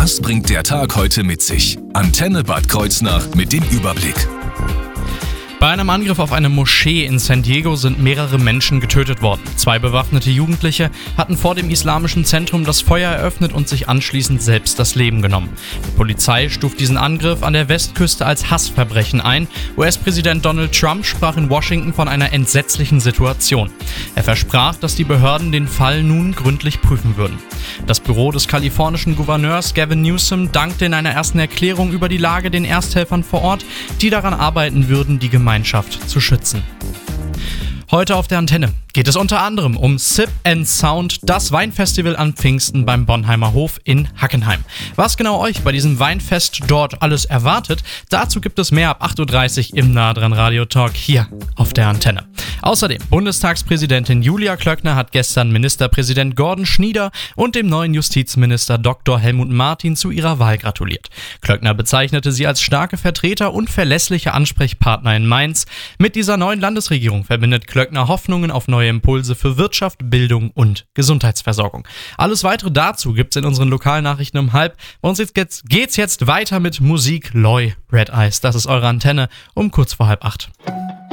Was bringt der Tag heute mit sich? Antenne Bad Kreuznach mit dem Überblick. Bei einem Angriff auf eine Moschee in San Diego sind mehrere Menschen getötet worden. 2 bewaffnete Jugendliche hatten vor dem islamischen Zentrum das Feuer eröffnet und sich anschließend selbst das Leben genommen. Die Polizei stuft diesen Angriff an der Westküste als Hassverbrechen ein. US-Präsident Donald Trump sprach in Washington von einer entsetzlichen Situation. Er versprach, dass die Behörden den Fall nun gründlich prüfen würden. Das Büro des kalifornischen Gouverneurs Gavin Newsom dankte in einer ersten Erklärung über die Lage den Ersthelfern vor Ort, die daran arbeiten würden, die Gemeinschaft zu schützen. Heute auf der Antenne geht es unter anderem um Sip & Sound, das Weinfestival an Pfingsten beim Bonheimer Hof in Hackenheim. Was genau euch bei diesem Weinfest dort alles erwartet, dazu gibt es mehr ab 8.30 Uhr im Nah-Dran Radio Talk hier auf der Antenne. Außerdem, Bundestagspräsidentin Julia Klöckner hat gestern Ministerpräsident Gordon Schnieder und dem neuen Justizminister Dr. Helmut Martin zu ihrer Wahl gratuliert. Klöckner bezeichnete sie als starke Vertreter und verlässliche Ansprechpartner in Mainz. Mit dieser neuen Landesregierung verbindet Klöckner Hoffnungen auf neue Impulse für Wirtschaft, Bildung und Gesundheitsversorgung. Alles weitere dazu gibt's in unseren Lokalnachrichten um 12:30. Bei uns geht's jetzt weiter mit Musik. Loy, Red Eyes, das ist eure Antenne um kurz vor 7:30.